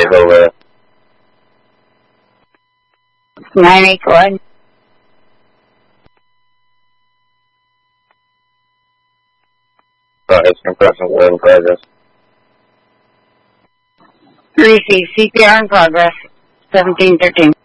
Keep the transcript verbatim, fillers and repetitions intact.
Take over. nine eight one. Right, it's compression war in progress. Receive C P R in progress. seventeen thirteen.